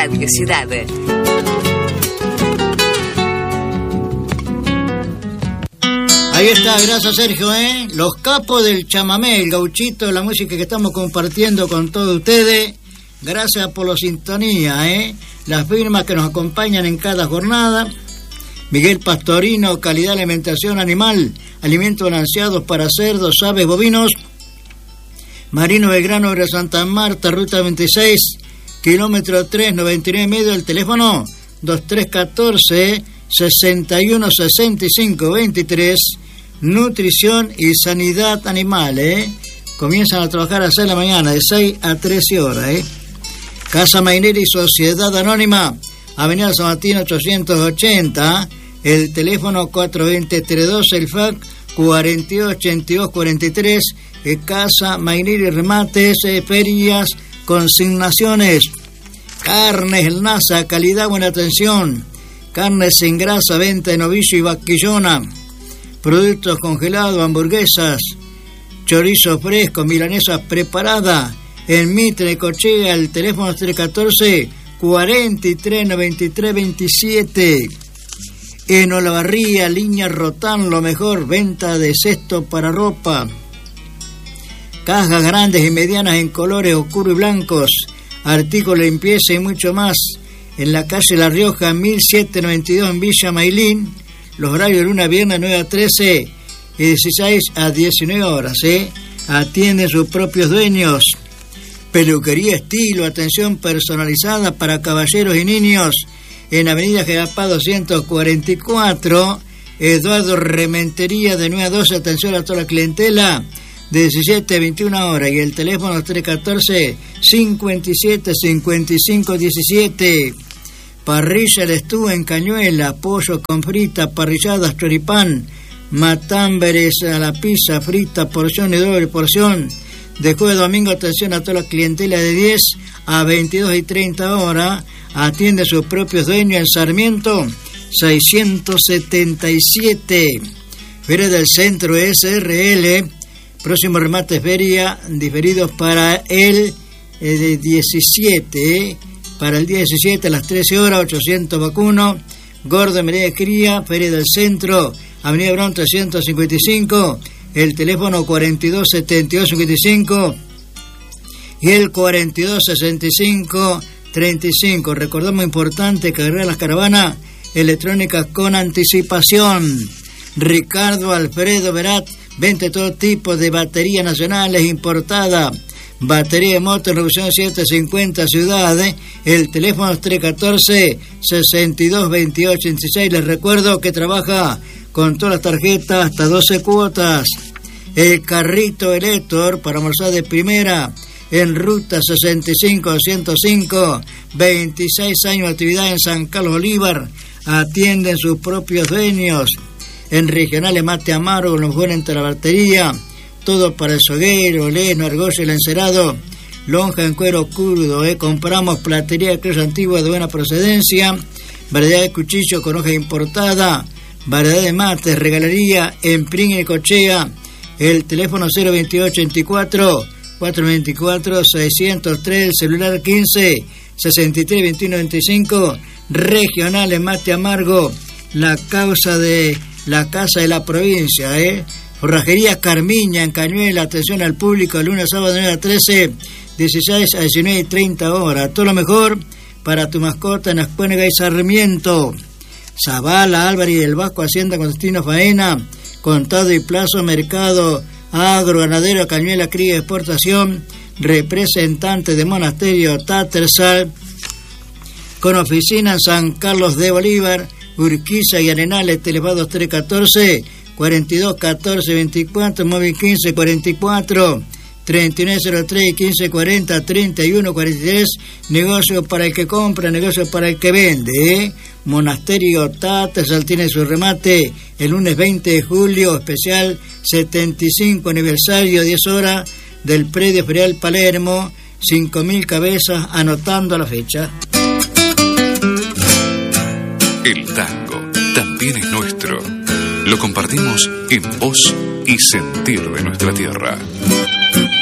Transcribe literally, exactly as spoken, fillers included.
Radio Ciudad. Ahí está, gracias Sergio, ¿eh? Los capos del chamamé, el gauchito, la música que estamos compartiendo con todos ustedes. Gracias por la sintonía, ¿eh? Las firmas que nos acompañan en cada jornada. Miguel Pastorino, calidad alimentación animal, alimentos balanceados para cerdos, aves, bovinos. Marino Belgrano de Santa Marta, ruta veintiséis, kilómetro tres, noventa y nueve medio, el teléfono dos tres uno cuatro, seis uno seis cinco dos tres. Nutrición y sanidad animal, ¿eh? Comienzan a trabajar a las seis de la mañana, de seis a trece horas, ¿eh? Casa Mainera y Sociedad Anónima, Avenida San Martín ochocientos ochenta, el teléfono cuatro dos cero, tres dos, el fax cuarenta y dos ochenta y dos cuarenta y tres, eh, Casa Mainera y Remates, eh, ferias, consignaciones, carnes, el NASA, calidad, buena atención, carnes sin grasa, venta de novillo y vaquillona, productos congelados, hamburguesas, chorizo fresco, milanesas preparadas, en Mitre, Cochea, el teléfono tres uno cuatro, cuarenta y tres noventa y tres veintisiete. En Olavarría, línea Rotán, lo mejor, venta de cesto para ropa, cajas grandes y medianas en colores oscuros y blancos, artículos de limpieza y mucho más. En la calle La Rioja, mil setecientos noventa y dos en Villa Mailín. Los horarios de lunes a viernes nueve a trece y dieciséis a diecinueve horas, ¿eh? Atienden sus propios dueños. Peluquería estilo, atención personalizada para caballeros y niños. En Avenida General Paz doscientos cuarenta y cuatro, Eduardo Rementería, de nueve a doce, atención a toda la clientela, de diecisiete a veintiuna horas. Y el teléfono tres uno cuatro, cincuenta y siete cincuenta y cinco diecisiete. Parrilla de Estú en Cañuela, pollo con frita, parrilladas, choripán, matamberes a la pizza, frita, porción y doble porción. De jueves a domingo, atención a toda la clientela de diez a veintidós y treinta horas. Atiende a sus propios dueños en Sarmiento seiscientos setenta y siete. Feria del Centro S R L. Próximo remate feria diferidos para el eh, diecisiete, ¿eh? Para el día diecisiete a las trece horas, ochocientos vacunos, Gordo Media de Cría, Feria del Centro, Avenida Brown trescientos cincuenta y cinco, el teléfono cuarenta y dos setenta y dos cincuenta y cinco y el cuarenta y dos sesenta y cinco treinta y cinco. Recordamos, importante, cargar las caravanas electrónicas con anticipación. Ricardo Alfredo Verat, vende todo tipo de baterías nacionales importadas. Batería de moto en revolución setecientos cincuenta ciudades. El teléfono es tres uno cuatro, sesenta y dos veintiocho ochenta y seis. Les recuerdo que trabaja con todas las tarjetas hasta doce cuotas. El carrito Elector para almorzar de primera en ruta sesenta y cinco doscientos cinco. veintiséis años de actividad en San Carlos Bolívar. Atienden sus propios dueños. En regionales Mate Amargo, lo mejor entre la batería. Todo para el soguero, leno, argolla, el encerado, lonja en cuero crudo, ¿eh? Compramos platería de cruz antigua de buena procedencia, variedad de cuchillos con hoja importada, variedad de mates, regalería en Pring y Cochea. El teléfono cero veintiocho ochenta y cuatro, cuatrocientos veinticuatro, seiscientos tres, el celular quince, sesenta y tres, veintiuno, noventa y cinco. Regionales Mate Amargo, la causa de la casa de la provincia, ¿eh? Forrajería Carmiña en Cañuela, atención al público, el lunes a sábado nueve a trece, dieciséis a diecinueve y treinta horas. Todo lo mejor para tu mascota en Ascuénaga y Sarmiento. Zavala, Álvarez y del Vasco, Hacienda con destino faena, contado y plazo, mercado agro, ganadero, Cañuela, cría y exportación, representante de Monasterio Tattersall, con oficina en San Carlos de Bolívar, Urquiza y Arenales, teléfonos tres uno cuatro, cuarenta y dos catorce veinticuatro, móvil quince cuarenta y cuatro, treinta y nueve cero tres y quince cuarenta, treinta y uno cuarenta y tres. Negocio para el que compra, negocio para el que vende, ¿eh? Monasterio Tattersall tiene su remate el lunes veinte de julio, especial setenta y cinco aniversario, diez horas, del predio ferial Palermo, cinco mil cabezas, anotando la fecha. El tango también es nuestro. Lo compartimos en voz y sentir de nuestra tierra.